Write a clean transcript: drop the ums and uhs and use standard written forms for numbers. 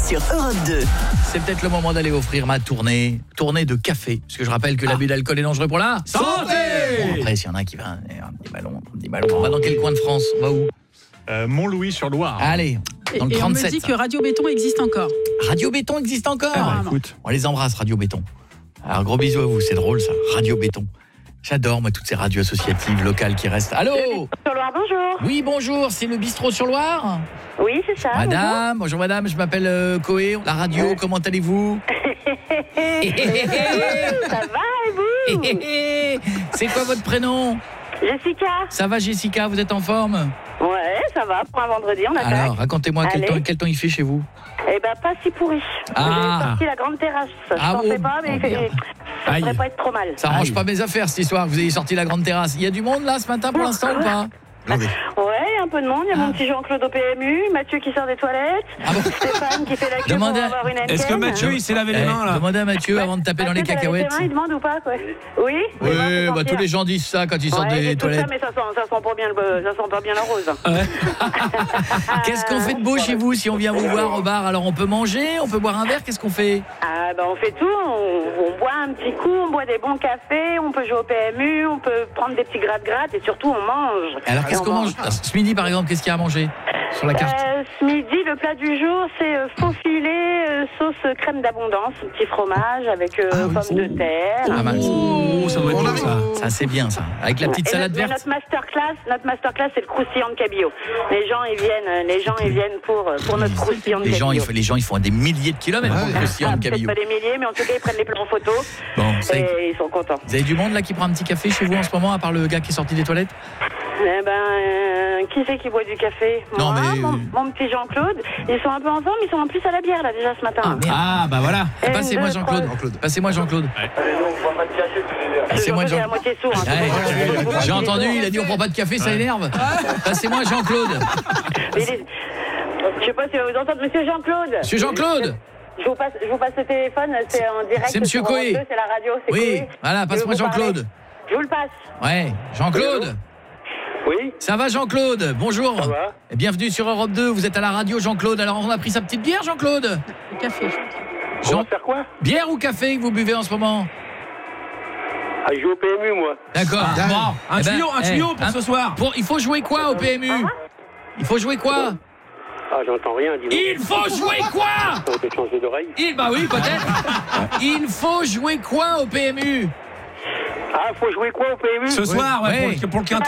sur Europe 2. C'est peut-être le moment d'aller offrir ma tournée de café. Parce que je rappelle que l'abus d'alcool est dangereux pour la santé. Bon, après, s'il y en a qui va un petit ballon. On va dans quel coin de France? On va où? Montlouis-sur-Loire. Allez, dans le 37. Et on me dit que Radio Béton existe encore. Radio Béton existe encore. Écoute. On les embrasse, Radio Béton. Alors, gros bisous à vous, c'est drôle ça, Radio Béton. J'adore, moi, toutes ces radios associatives locales qui restent. Allô? Sur Loire, bonjour. Oui, bonjour, c'est le bistrot sur Loire? Oui, c'est ça. Bonjour madame, je m'appelle Coé, la radio, comment allez-vous? Ça va et vous? C'est quoi votre prénom? Jessica. Ça va Jessica, vous êtes en forme? Ouais, ça va, pour un vendredi, on attaque. Alors, racontez-moi, quel temps il fait chez vous? Eh ben, pas si pourri. J'ai sorti la grande terrasse. Je pensais pas, mais ça devrait pas être trop mal. Ça arrange pas mes affaires cette histoire, vous ayez sorti la grande terrasse. Il y a du monde là ce matin pour l'instant ou pas? Ouais, un peu de monde. Il y a mon petit Jean-Claude au PMU, Mathieu qui sort des toilettes, Stéphane qui fait la queue pour avoir une MK. Est-ce que Mathieu, il s'est lavé les mains là? Demandez à Mathieu avant de taper dans les cacahuètes. Il demande ou pas quoi? Oui. Oui, bah tous les gens disent ça quand ils sortent des toilettes. Ça, mais ça sent pas bien la rose. Qu'est-ce qu'on fait de beau chez vous si on vient vous voir au bar? Alors on peut manger, on peut boire un verre, qu'est-ce qu'on fait? Ah bah on fait tout, on boit un petit coup, on boit des bons cafés, on peut jouer au PMU, on peut prendre des petits gratte-gratte et surtout on mange. Alors qu'est-ce qu'on mange? Ce midi par exemple, qu'est-ce qu'il y a à manger sur la carte? Ce midi, le plat du jour, c'est faux filet, sauce crème d'abondance, un petit fromage avec pommes de terre. Ah mince. Ça doit être bon ça. Ça c'est bien ça. Avec la petite salade verte. Notre masterclass, c'est le croustillant de cabillaud. Les gens ils viennent pour notre croustillant de cabillaud. Les gens ils font des milliers de kilomètres pour le croustillant de cabillaud. Pas des milliers, mais en tout cas ils prennent les plans en photo. Bon, et ils sont contents. Vous avez du monde là qui prend un petit café chez vous en ce moment, à part le gars qui est sorti des toilettes? Eh ben, qui c'est qui boit du café? Non, Moi, mais... mon petit Jean-Claude. Ils sont un peu en forme, ils sont en plus à la bière là déjà ce matin. Ah bah voilà. Passez-moi Jean-Claude. Passez-moi Jean-Claude. Passez-moi Jean-Claude. À moitié sourd. J'ai entendu, il a dit on prend pas de café, ça énerve. Passez-moi Jean-Claude. Je sais pas si vous entendez, monsieur Jean-Claude. Monsieur Jean-Claude. Je vous passe le téléphone, c'est en direct. C'est monsieur Coé. C'est la radio, c'est Oui, Coé. voilà, passe-moi Jean-Claude. Je vous le passe. Ouais, Jean-Claude. Oui. Ça va Jean-Claude? Bonjour. Ça va. Et bienvenue sur Europe 2, vous êtes à la radio Jean-Claude. Alors on a pris sa petite bière Jean-Claude? Le café. On va faire quoi? Bière ou café que vous buvez en ce moment? Ah, je joue au PMU moi. D'accord. Bon, Un tuyau pour ce soir. Il faut jouer quoi au PMU? Il faut jouer quoi? Ah, j'entends rien, dis-moi. Il faut jouer quoi? Ça va peut-être changer d'oreille. Bah oui, peut-être. Il faut jouer quoi au PMU? Ah, faut jouer quoi au PMU? Ce soir, ouais, pour le quintet.